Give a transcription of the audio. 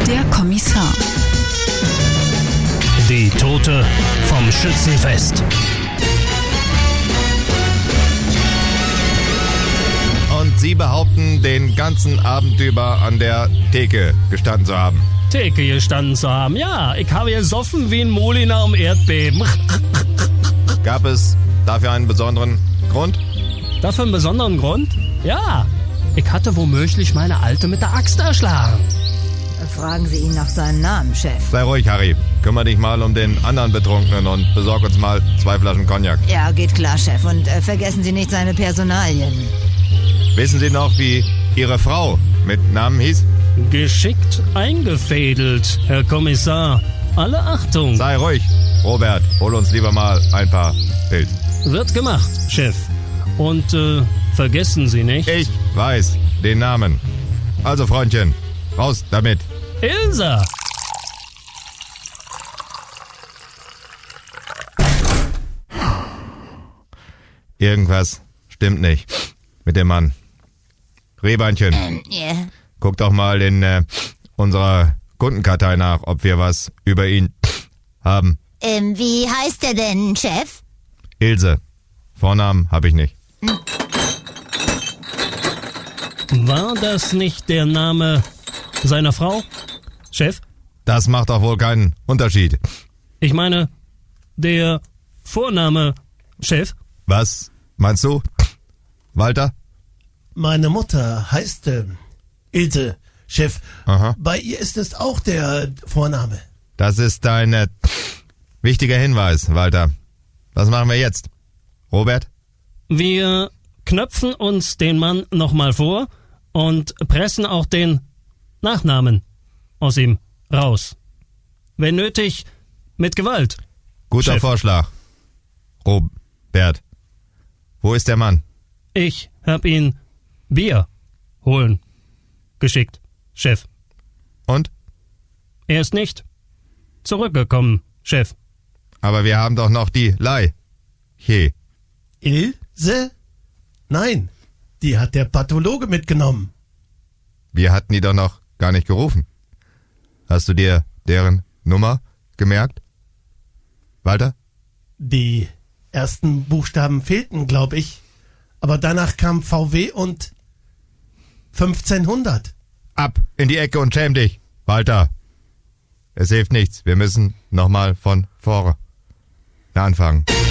Der Kommissar. Die Tote vom Schützenfest. Und Sie behaupten, den ganzen Abend über an der Theke gestanden zu haben. Theke gestanden zu haben. Ja, ich habe gesoffen wie ein Molina um Erdbeben. Gab es dafür einen besonderen Grund? Dafür einen besonderen Grund? Ja, ich hatte womöglich meine Alte mit der Axt erschlagen. Fragen Sie ihn nach seinem Namen, Chef. Sei ruhig, Harry. Kümmer dich mal um den anderen Betrunkenen und besorg uns mal 2 Flaschen Cognac. Ja, geht klar, Chef. Und vergessen Sie nicht seine Personalien. Wissen Sie noch, wie Ihre Frau mit Namen hieß? Geschickt eingefädelt, Herr Kommissar. Alle Achtung. Sei ruhig, Robert. Hol uns lieber mal ein paar Pilz. Wird gemacht, Chef. Und vergessen Sie nicht... Ich weiß den Namen. Also, Freundchen, raus damit. Ilse! Irgendwas stimmt nicht mit dem Mann. Rehbeinchen, Ja. guck doch mal in unserer Kundenkartei nach, ob wir was über ihn haben. Wie heißt er denn, Chef? Ilse. Vornamen habe ich nicht. War das nicht der Name seiner Frau, Chef? Das macht doch wohl keinen Unterschied. Ich meine, der Vorname, Chef? Was meinst du, Walter? Meine Mutter heißt Ilse, Chef. Aha. Bei ihr ist es auch der Vorname. Das ist ein wichtiger Hinweis, Walter. Was machen wir jetzt? Robert? Wir knöpfen uns den Mann nochmal vor und pressen auch den Nachnamen aus ihm raus. Wenn nötig, mit Gewalt. Guter Chef. Vorschlag. Robert. Wo ist der Mann? Ich hab ihn Bier holen geschickt, Chef. Und? Er ist nicht zurückgekommen, Chef. Aber wir haben doch noch die Leiche. Ilse? Nein, die hat der Pathologe mitgenommen. Wir hatten die doch noch gar nicht gerufen. Hast du dir deren Nummer gemerkt? Walter? Die ersten Buchstaben fehlten, glaube ich. Aber danach kam VW und 1500. Ab in die Ecke und schäm dich, Walter. Es hilft nichts. Wir müssen nochmal von vorne anfangen.